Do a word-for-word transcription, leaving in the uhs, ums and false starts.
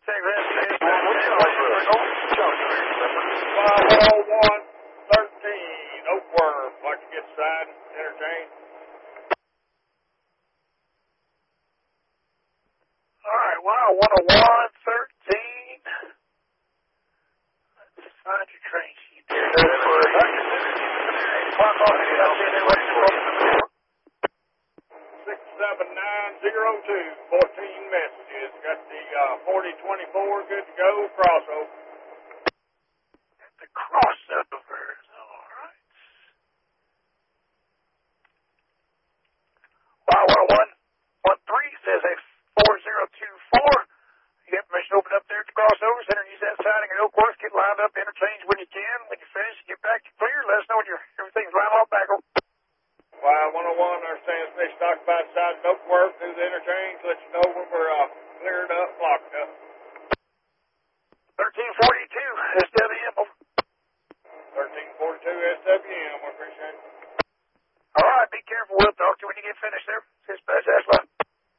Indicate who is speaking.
Speaker 1: oh one thirteen, Oakworth, like to get side interchange.
Speaker 2: All right, wow, one oh one thirteen. Let's find your train sheet there.
Speaker 1: six seven nine zero two, fourteen messages. Got the uh, forty twenty-four good to go, crossover.
Speaker 2: The crossovers, all right. Wow, one oh one thirteen says a four zero two four. You have permission to open up there at the crossover center. Use that siding at Oakworth. Get lined up, interchange when you can. When you finish, get back to clear. Let us know when you're, everything's lined up back over.
Speaker 1: Wow, one oh one, our transmission occupied side of Oakworth through the interchange. Let you know when we're uh, cleared up, locked up.
Speaker 2: thirteen forty-two, S W M.
Speaker 1: thirteen forty-two S W M, we appreciate it.
Speaker 2: All right, be careful. We'll talk to you when you get finished there. Dispatch, that's fine.